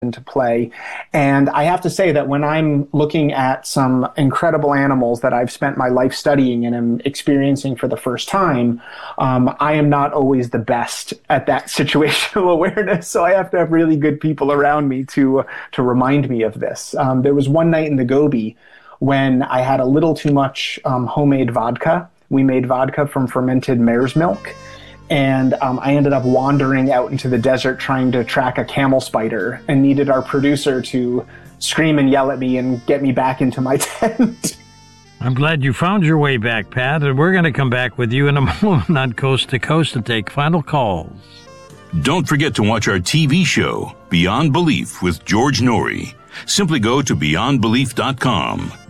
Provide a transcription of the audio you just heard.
into play. And I have to say that when I'm looking at some incredible animals that I've spent my life studying and am experiencing for the first time, I am not always the best at that situational awareness. So I have to have really good people around me to remind me of this. There was one night in the Gobi when I had a little too much homemade vodka. We made vodka from fermented mare's milk. And I ended up wandering out into the desert trying to track a camel spider and needed our producer to scream and yell at me and get me back into my tent. I'm glad you found your way back, Pat, and we're going to come back with you in a moment on Coast to Coast to take final calls. Don't forget to watch our TV show, Beyond Belief with George Norrie. Simply go to beyondbelief.com.